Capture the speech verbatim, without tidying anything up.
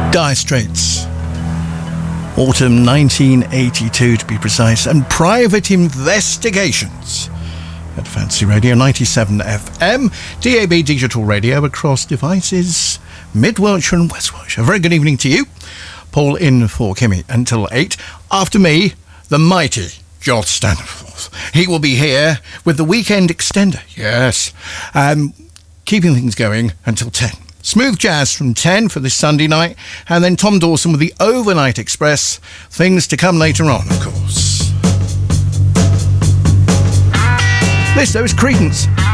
Dire Straits. Autumn nineteen eighty-two to be precise, and Private Investigations at Fantasy Radio ninety-seven F M, D A B digital radio across devices, Mid Wiltshire and West Wiltshire. A very good evening to you. Paul in for Kimmy until eight. After me, the mighty George Stanforth. He will be here with the Weekend Extender, yes, um, keeping things going until ten. Smooth jazz from ten for this Sunday night, and then Tom Dawson with the Overnight Express. Things to come later on, of course. This, though, is Creedence.